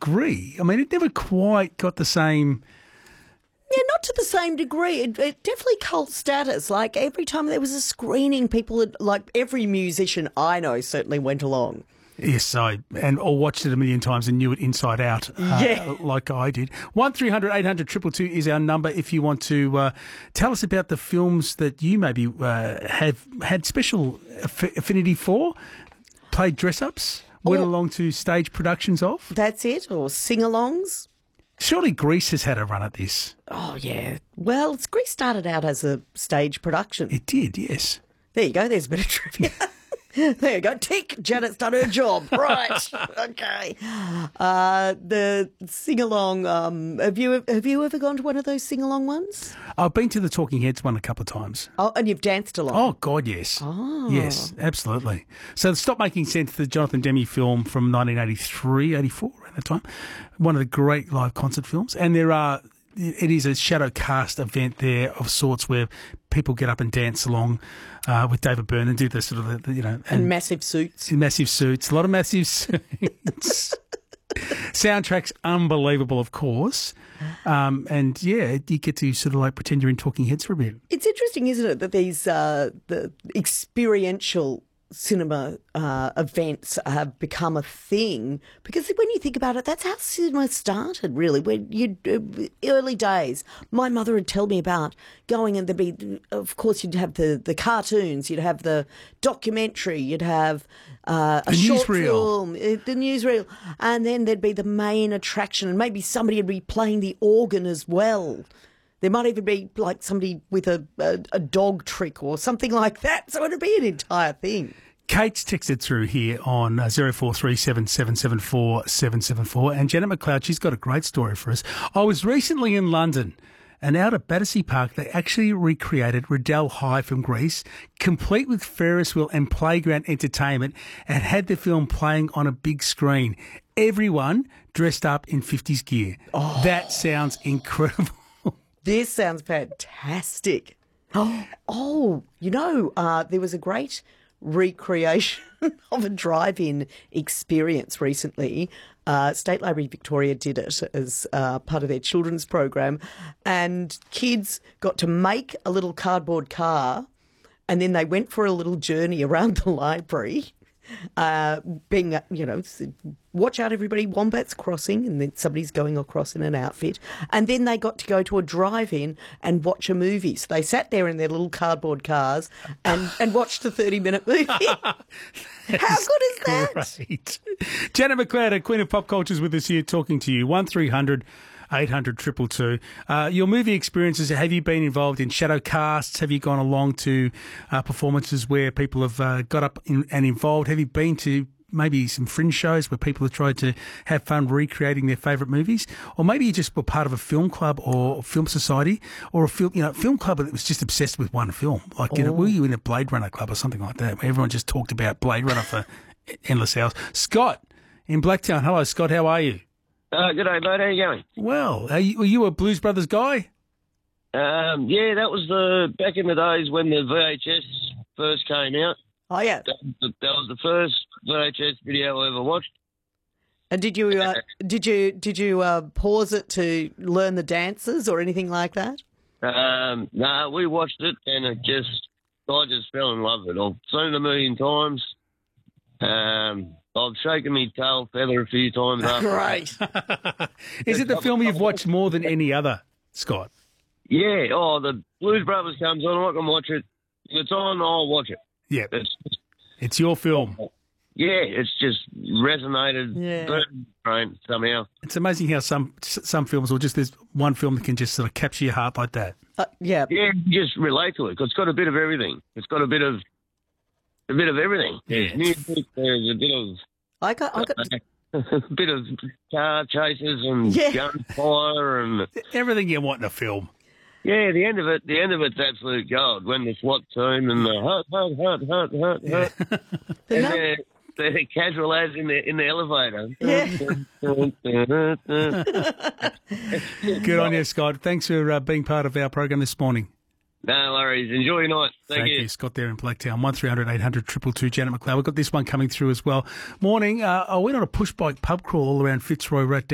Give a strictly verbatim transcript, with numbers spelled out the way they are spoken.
degree. I mean, it never quite got the same... Yeah, not to the same degree. It, it definitely cult status. Like every time there was a screening, people had, like every musician I know certainly went along. Yes, I and or watched it a million times and knew it inside out, uh, yeah. like I did. One three hundred eight hundred two two two is our number if you want to uh, tell us about the films that you maybe uh, have had special aff- affinity for, played dress-ups, went Or- along to stage productions of. That's it, or sing-alongs. Surely Grease has had a run at this. Oh, yeah. Well, it's- Grease started out as a stage production. It did, yes. There you go, there's a bit of trivia. There you go. Tick. Janet's done her job. Right. Okay. Uh, the sing-along, um, have you have you ever gone to one of those sing-along ones? I've been to the Talking Heads one a couple of times. Oh, and you've danced along? Oh, God, yes. Oh. Yes, absolutely. So Stop Making Sense, the Jonathan Demme film from nineteen eighty-three, eighty-four, around that time. One of the great live concert films. And there are... It is a shadow cast event there of sorts where people get up and dance along uh, with David Byrne and do the sort of, the, you know... And, and massive suits. In massive suits. A lot of massive suits. Soundtrack's unbelievable, of course. Um, and, yeah, you get to sort of like pretend you're in Talking Heads for a bit. It's interesting, isn't it, that these uh, the experiential cinema uh, events have become a thing, because when you think about it, that's how cinema started, really. When you uh, early days, my mother would tell me about going, and there'd be, of course, you'd have the, the cartoons, you'd have the documentary, you'd have uh, a the short newsreel. film, uh, the newsreel, and then there'd be the main attraction, and maybe somebody would be playing the organ as well. There might even be like somebody with a, a, a dog trick or something like that. So it'd be an entire thing. Kate's texted through here on uh, zero four three seven seven seven four seven seven four. And Janet McLeod, she's got a great story for us. I was recently in London, and out at Battersea Park, they actually recreated Riddell High from Greece, complete with Ferris wheel and playground entertainment, and had the film playing on a big screen. Everyone dressed up in fifties gear. Oh. That sounds incredible. This sounds fantastic. Oh, oh you know, uh, there was a great recreation of a drive-in experience recently. Uh, State Library Victoria did it as uh, part of their children's program, and kids got to make a little cardboard car, and then they went for a little journey around the library, uh, being, you know, watch out everybody, Wombats crossing, and then somebody's going across in an outfit. And then they got to go to a drive-in and watch a movie. So they sat there in their little cardboard cars and, and watched a thirty-minute movie. How good is that? Great. Janet McLeod, Queen of Pop Culture, is with us here talking to you. one three hundred eight hundred two two two. Uh, your movie experiences, have you been involved in shadow casts? Have you gone along to uh, performances where people have uh, got up in, and involved? Have you been to maybe some fringe shows where people have tried to have fun recreating their favourite movies? Or maybe you just were part of a film club or film society or a film, you know, film club that was just obsessed with one film. Like, you know, were you in a Blade Runner club or something like that where everyone just talked about Blade Runner for endless hours? Scott in Blacktown. Hello, Scott. How are you? Uh, good day, mate. How you going? Well, are you, were you a Blues Brothers guy? Um, yeah, that was the back in the days when the V H S first came out. Oh, yeah. That, that was the first V H S video I ever watched. And did you uh, did you did you uh, pause it to learn the dances or anything like that? Um, no, nah, we watched it and it just I just fell in love with it. I've seen it a million times. Um, I've shaken my tail feather a few times. After Great. Is it the film you've watched more than any other, Scott? Yeah. Oh, the Blues Brothers comes on. I can watch it. If it's on, I'll watch it. Yeah. It's, it's your film. Yeah, it's just resonated Yeah. brain somehow. It's amazing how some some films, or just there's one film that can just sort of capture your heart like that. Uh, yeah. Yeah, you just relate to it. 'Cause it's got a bit of everything. It's got a bit of a bit of everything. Yeah. There's music, there's a bit of I got, I got, a bit of car chases and Yeah. gunfire and Everything you want in a film. yeah, the end of it, the end of it's absolute gold. When the SWAT team and the hut, hut, hut, hut, hut, hut, The and num- the, the casual lads in the in the elevator. Yeah. Good on you, Scott. Thanks for uh, being part of our program this morning. No worries. Enjoy your night. Thank, Thank you. Scott there in Blacktown. one three hundred eight hundred two two two. Janet McLeod. We've got this one coming through as well. Morning. Uh, I went on a push bike pub crawl all around Fitzroy Road.